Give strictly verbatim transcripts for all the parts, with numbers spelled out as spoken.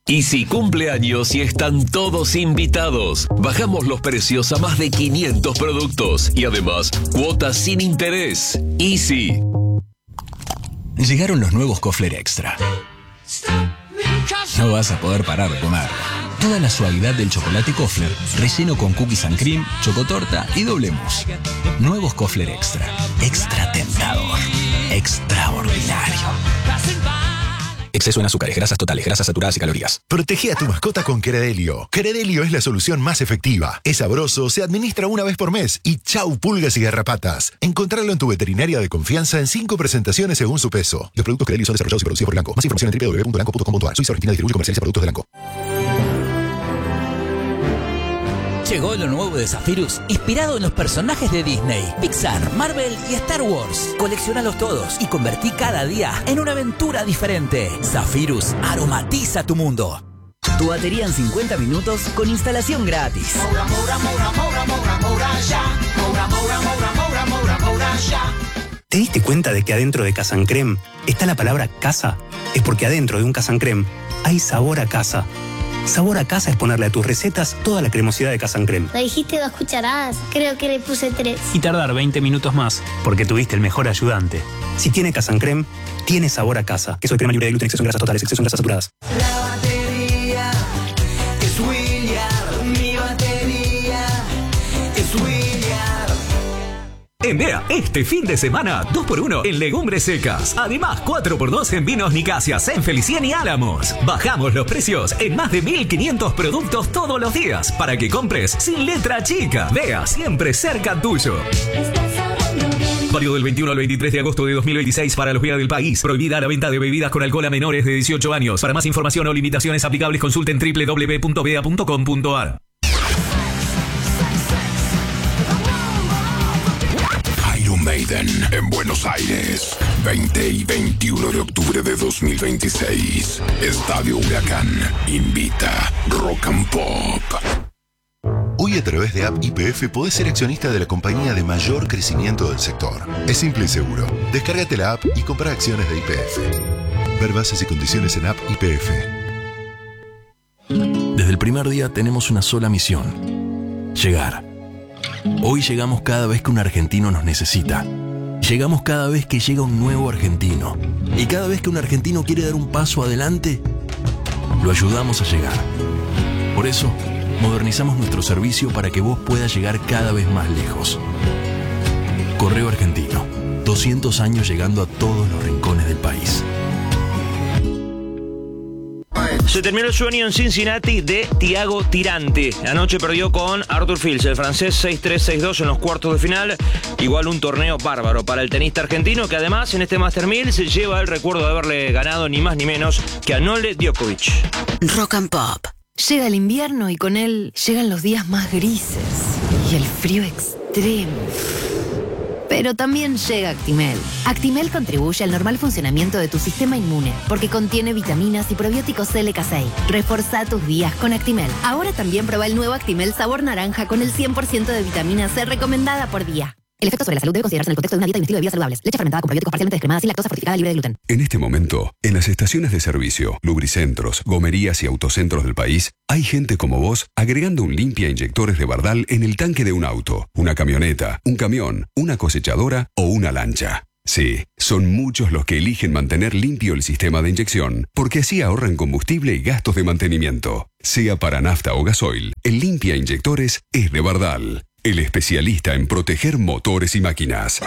Easy cumpleaños y están todos invitados. Bajamos los precios a más de quinientos productos y además cuotas sin interés. Easy. Llegaron los nuevos Kofler Extra. No vas a poder parar de comer. Toda la suavidad del chocolate Kofler, relleno con cookies and cream, chocotorta y doble mousse. Nuevos Kofler Extra. Extra tentador. Extraordinario. Exceso en azúcares, grasas totales, grasas saturadas y calorías. Protege a tu mascota con Credelio. Credelio es la solución más efectiva. Es sabroso, se administra una vez por mes y chau pulgas y garrapatas. Encontrarlo en tu veterinaria de confianza en cinco presentaciones según su peso. Los productos Credelio son desarrollados y producidos por Elanco. Más información en doble u doble u doble u punto elanco punto com punto a r. Suiza Argentina distribuye y comercializa productos de Elanco. Llegó lo nuevo de Zephyrus, inspirado en los personajes de Disney, Pixar, Marvel y Star Wars. Coleccionalos todos y convertí cada día en una aventura diferente. Zephyrus aromatiza tu mundo. Tu batería en cincuenta minutos con instalación gratis. Moura, moura, moura, moura, moura, moura, ya. Moura, moura, moura, moura, moura, moura, ya. ¿Te diste cuenta de que adentro de Casa Creme está la palabra casa? Es porque adentro de un Casa Creme hay sabor a casa. Sabor a casa es ponerle a tus recetas toda la cremosidad de Casa Creme. Me dijiste dos cucharadas, creo que le puse tres. Y tardar veinte minutos más, porque tuviste el mejor ayudante. Si tiene Casa Creme, tiene sabor a casa. Queso de crema libre de gluten, exceso en grasas totales, exceso en grasas saturadas. La batería es William, mi batería es William. En Bea, este fin de semana, dos por uno en legumbres secas. Además, cuatro por dos en vinos Nicasia, San Felicien y Álamos. Bajamos los precios en más de mil quinientos productos todos los días para que compres sin letra chica. Bea, siempre cerca tuyo. Válido del veintiuno al veintitrés de agosto de dos mil veintiséis para los Bea del país. Prohibida la venta de bebidas con alcohol a menores de dieciocho años. Para más información o limitaciones aplicables, consulten doble u doble u doble u punto bea punto com punto a r. Iron Maiden en Buenos Aires, veinte y veintiuno de octubre de dos mil veintiséis. Estadio Huracán invita Rock and Pop. Hoy a través de App Y P F podés ser accionista de la compañía de mayor crecimiento del sector. Es simple y seguro. Descárgate la app y compra acciones de Y P F. Ver bases y condiciones en App Y P F. Desde el primer día tenemos una sola misión: llegar. Hoy llegamos cada vez que un argentino nos necesita. Llegamos cada vez que llega un nuevo argentino. Y cada vez que un argentino quiere dar un paso adelante, lo ayudamos a llegar. Por eso, modernizamos nuestro servicio para que vos puedas llegar cada vez más lejos. Correo Argentino. doscientos años llegando a todos los rincones del país. Se terminó el sueño en Cincinnati de Thiago Tirante. Anoche perdió con Arthur Fils, el francés, seis tres seis dos en los cuartos de final. Igual un torneo bárbaro para el tenista argentino, que además en este Master mil se lleva el recuerdo de haberle ganado ni más ni menos que a Nole Djokovic. Rock and Pop. Llega el invierno y con él llegan los días más grises y el frío extremo. Pero también llega Actimel. Actimel contribuye al normal funcionamiento de tu sistema inmune porque contiene vitaminas y probióticos L K seis. Reforza tus días con Actimel. Ahora también prueba el nuevo Actimel sabor naranja con el cien por ciento de vitamina C recomendada por día. El efecto sobre la salud debe considerarse en el contexto de una dieta y un estilo de vida saludables. Leche fermentada con probióticos parcialmente descremada sin lactosa, fortificada, libre de gluten. En este momento, en las estaciones de servicio, lubricentros, gomerías y autocentros del país, hay gente como vos agregando un limpia inyectores de Bardal en el tanque de un auto, una camioneta, un camión, una cosechadora o una lancha. Sí, son muchos los que eligen mantener limpio el sistema de inyección, porque así ahorran combustible y gastos de mantenimiento. Sea para nafta o gasoil, el limpia inyectores es de Bardal, el especialista en proteger motores y máquinas.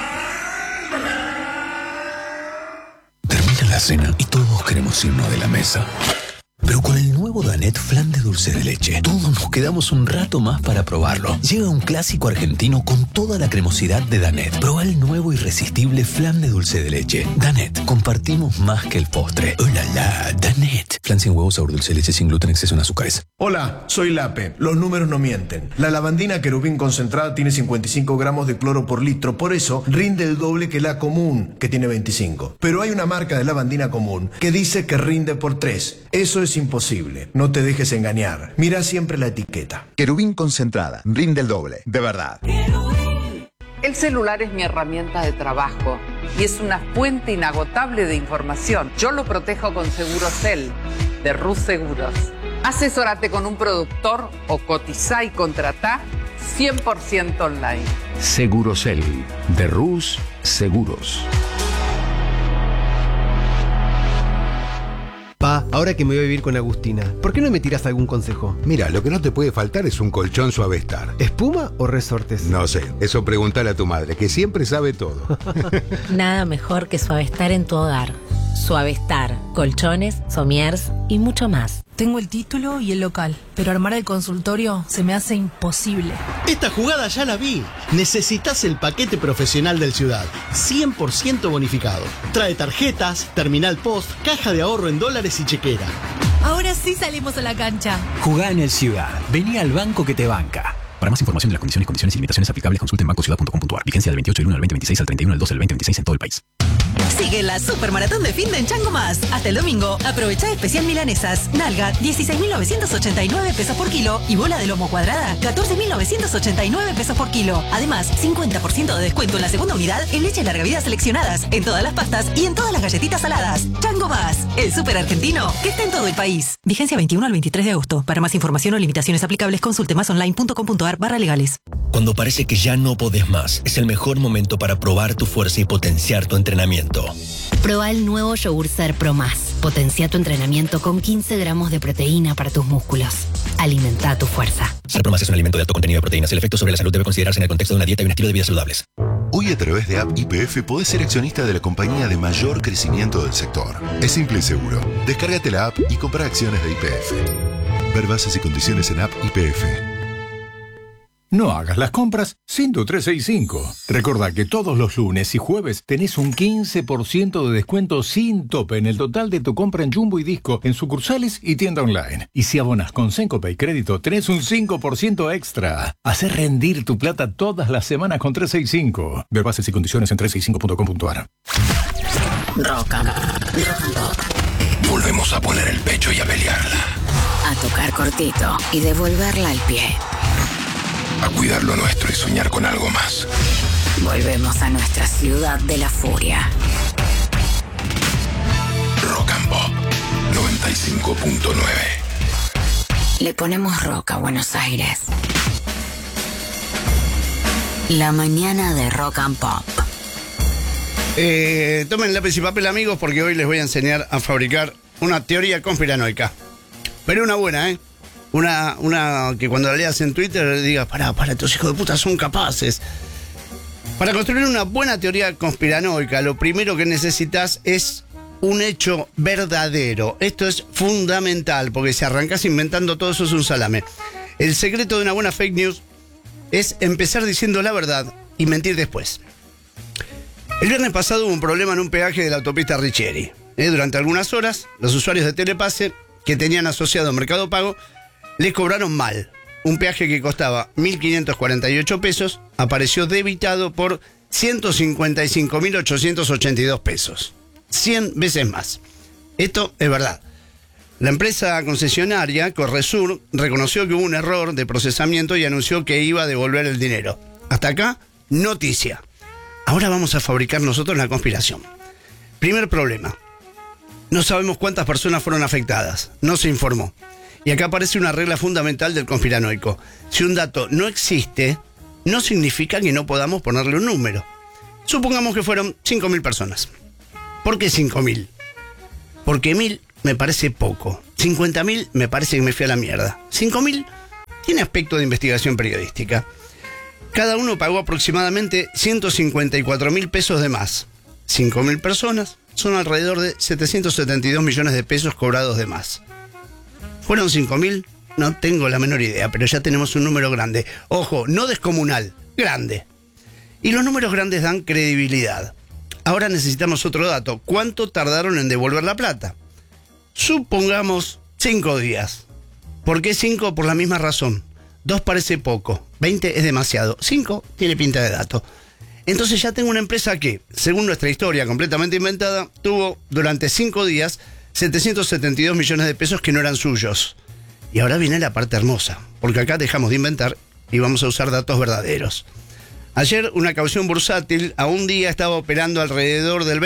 Termina la cena y todos queremos irnos de la mesa. Pero con el nuevo Danet Flan de dulce de leche, todos nos quedamos un rato más para probarlo. Llega un clásico argentino con toda la cremosidad de Danet. Proba el nuevo irresistible Flan de dulce de leche. Danet, compartimos más que el postre. ¡Oh, la, la! Danet. Flan sin huevos, sabor dulce de leche, sin gluten, exceso en azúcares. Hola, soy Lape. Los números no mienten. La lavandina querubín concentrada tiene cincuenta y cinco gramos de cloro por litro. Por eso rinde el doble que la común, que tiene veinticinco. Pero hay una marca de lavandina común que dice que rinde por tres. Eso es imposible. No te dejes engañar. Mira siempre la etiqueta. Querubín concentrada. Rinde el doble. De verdad. El celular es mi herramienta de trabajo y es una fuente inagotable de información. Yo lo protejo con Seguro Cel. de Rus Seguros. Asesórate con un productor o cotizá y contratá cien por ciento online. Segurosel, de Rus Seguros. Pa, ahora que me voy a vivir con Agustina, ¿por qué no me tiras algún consejo? Mira, lo que no te puede faltar es un colchón Suavestar. ¿Espuma o resortes? No sé, eso pregúntale a tu madre, que siempre sabe todo. Nada mejor que Suavestar en tu hogar. Suavestar, colchones, somiers y mucho más. Tengo el título y el local, pero armar el consultorio se me hace imposible. Esta jugada ya la vi. Necesitas el paquete profesional del Ciudad, cien por ciento bonificado. Trae tarjetas, terminal post, caja de ahorro en dólares y chequera. Ahora sí salimos a la cancha. Jugá en el Ciudad. Vení al banco que te banca. Para más información de las condiciones, condiciones y limitaciones aplicables, consulte en banco ciudad punto com punto a r. Vigencia del veintiocho del uno al veinte veintiséis al treinta y uno del doce del veinte veintiséis en todo el país. Sigue la Supermaratón de Finde en Chango Más. Hasta el domingo, aprovecha especial milanesas. Nalga, dieciséis mil novecientos ochenta y nueve pesos por kilo. Y bola de lomo cuadrada, catorce mil novecientos ochenta y nueve pesos por kilo. Además, cincuenta por ciento de descuento en la segunda unidad en leche larga vida seleccionadas, en todas las pastas y en todas las galletitas saladas. Chango Más, el súper argentino que está en todo el país. Vigencia veintiuno al veintitrés de agosto. Para más información o limitaciones aplicables, consulte más online punto com punto a r barra legales. Cuando parece que ya no podés más, es el mejor momento para probar tu fuerza y potenciar tu entrenamiento. Proba el nuevo yogur Ser Pro Más. Potencia tu entrenamiento con quince gramos de proteína para tus músculos. Alimenta tu fuerza. Ser Pro Más es un alimento de alto contenido de proteínas. El efecto sobre la salud debe considerarse en el contexto de una dieta y un estilo de vida saludables. Hoy a través de App Y P F podés ser accionista de la compañía de mayor crecimiento del sector. Es simple y seguro. Descárgate la app y compra acciones de Y P F. Ver bases y condiciones en App Y P F. No hagas las compras sin tu trescientos sesenta y cinco. Recordá que todos los lunes y jueves tenés un quince por ciento de descuento sin tope en el total de tu compra en Jumbo y Disco, en sucursales y tienda online. Y si abonas con Sencope y Crédito, tenés un cinco por ciento extra. Hacé rendir tu plata todas las semanas con trescientos sesenta y cinco. Ver bases y condiciones en trescientos sesenta y cinco punto com punto a r. Rock and Pop. Volvemos a poner el pecho y a pelearla. A tocar cortito y devolverla al pie. A cuidar lo nuestro y soñar con algo más. Volvemos a nuestra ciudad de la furia. Rock and Pop noventa y cinco punto nueve. Le ponemos rock a Buenos Aires. La mañana de Rock and Pop. Eh, tomen lápiz y papel, amigos, porque hoy les voy a enseñar a fabricar una teoría conspiranoica. Pero una buena, ¿eh? Una, una que cuando la leas en Twitter digas, pará, pará, estos hijos de puta son capaces. Para construir una buena teoría conspiranoica, lo primero que necesitas es un hecho verdadero. Esto es fundamental, porque si arrancás inventando todo eso es un salame. El secreto de una buena fake news es empezar diciendo la verdad y mentir después. El viernes pasado hubo un problema en un peaje de la autopista Richieri. Eh, durante algunas horas, los usuarios de Telepase que tenían asociado Mercado Pago les cobraron mal. Un peaje que costaba mil quinientos cuarenta y ocho pesos apareció debitado por ciento cincuenta y cinco mil ochocientos ochenta y dos pesos. cien veces más. Esto es verdad. La empresa concesionaria, Corresur, reconoció que hubo un error de procesamiento y anunció que iba a devolver el dinero. Hasta acá, noticia. Ahora vamos a fabricar nosotros la conspiración. Primer problema. No sabemos cuántas personas fueron afectadas. No se informó. Y acá aparece una regla fundamental del conspiranoico. Si un dato no existe, no significa que no podamos ponerle un número. Supongamos que fueron cinco mil personas. ¿Por qué cinco mil? Porque mil me parece poco. cincuenta mil me parece que me fui a la mierda. cinco mil tiene aspecto de investigación periodística. Cada uno pagó aproximadamente ciento cincuenta y cuatro mil pesos de más. cinco mil personas son alrededor de setecientos setenta y dos millones de pesos cobrados de más. ¿Fueron cinco mil? No tengo la menor idea, pero ya tenemos un número grande. Ojo, no descomunal, grande. Y los números grandes dan credibilidad. Ahora necesitamos otro dato. ¿Cuánto tardaron en devolver la plata? Supongamos cinco días. ¿Por qué cinco? Por la misma razón. Dos parece poco, veinte es demasiado, cinco tiene pinta de dato. Entonces ya tengo una empresa que, según nuestra historia completamente inventada, tuvo durante cinco días setecientos setenta y dos millones de pesos que no eran suyos. Y ahora viene la parte hermosa, porque acá dejamos de inventar y vamos a usar datos verdaderos. Ayer una caución bursátil a un día estaba operando alrededor del veinte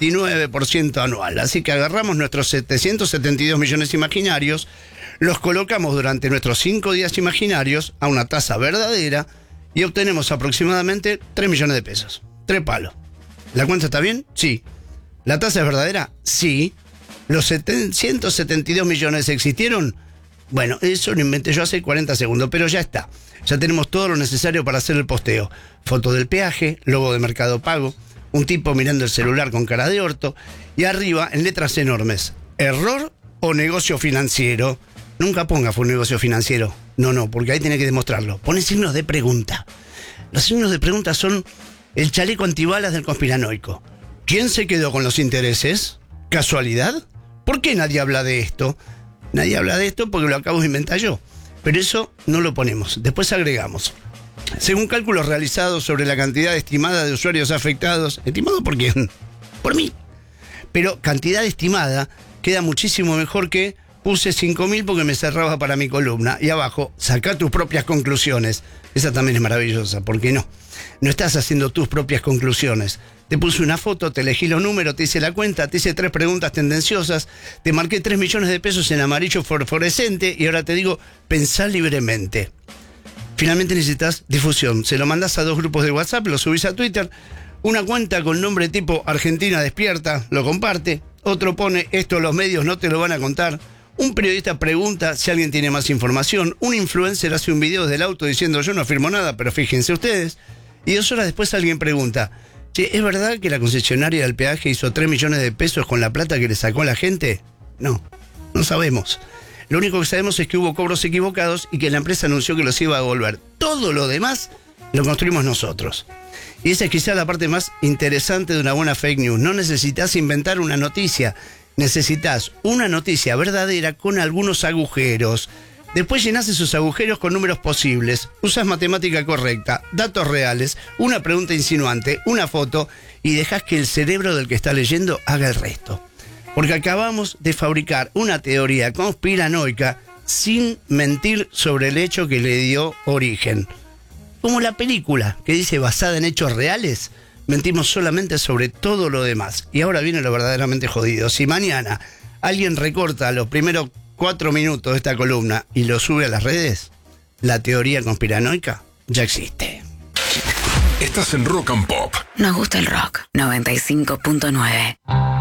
veintinueve por ciento anual. Así que agarramos nuestros setecientos setenta y dos millones imaginarios, los colocamos durante nuestros cinco días imaginarios a una tasa verdadera y obtenemos aproximadamente tres millones de pesos. Tres palos. ¿La cuenta está bien? Sí. ¿La tasa es verdadera? Sí. ¿Los setecientos setenta y dos millones existieron? Bueno, eso lo inventé yo hace cuarenta segundos, pero ya está. Ya tenemos todo lo necesario para hacer el posteo. Foto del peaje, logo de Mercado Pago, un tipo mirando el celular con cara de orto y arriba en letras enormes: error o negocio financiero. Nunca ponga fue un negocio financiero. No, no, porque ahí tiene que demostrarlo. Pone signos de pregunta. Los signos de pregunta son el chaleco antibalas del conspiranoico. ¿Quién se quedó con los intereses? ¿Casualidad? ¿Por qué nadie habla de esto? Nadie habla de esto porque lo acabo de inventar yo. Pero eso no lo ponemos. Después agregamos: según cálculos realizados sobre la cantidad estimada de usuarios afectados. ¿Estimado por quién? Por mí. Pero cantidad estimada queda muchísimo mejor que puse cinco mil porque me cerraba para mi columna. Y abajo, saca tus propias conclusiones. Esa también es maravillosa, ¿por qué no? No estás haciendo tus propias conclusiones. Te puse una foto, te elegí los números, te hice la cuenta, te hice tres preguntas tendenciosas, te marqué tres millones de pesos en amarillo fosforescente y ahora te digo, pensá libremente. Finalmente necesitas difusión. Se lo mandás a dos grupos de WhatsApp, lo subís a Twitter. Una cuenta con nombre tipo Argentina Despierta lo comparte. Otro pone: esto los medios no te lo van a contar. Un periodista pregunta si alguien tiene más información. Un influencer hace un video desde el auto diciendo: yo no afirmo nada, pero fíjense ustedes. Y dos horas después alguien pregunta: che, ¿es verdad que la concesionaria del peaje hizo tres millones de pesos con la plata que le sacó a la gente? No, no sabemos. Lo único que sabemos es que hubo cobros equivocados y que la empresa anunció que los iba a devolver. Todo lo demás lo construimos nosotros. Y esa es quizá la parte más interesante de una buena fake news. No necesitas inventar una noticia. Necesitas una noticia verdadera con algunos agujeros. Después llenás esos agujeros con números posibles. Usas matemática correcta, datos reales, una pregunta insinuante, una foto y dejás que el cerebro del que está leyendo haga el resto. Porque acabamos de fabricar una teoría conspiranoica sin mentir sobre el hecho que le dio origen. Como la película que dice basada en hechos reales, mentimos solamente sobre todo lo demás. Y ahora viene lo verdaderamente jodido. Si mañana alguien recorta los primeros cuatro minutos de esta columna y lo sube a las redes, la teoría conspiranoica ya existe. Estás en Rock and Pop. Nos gusta el rock. noventa y cinco punto nueve.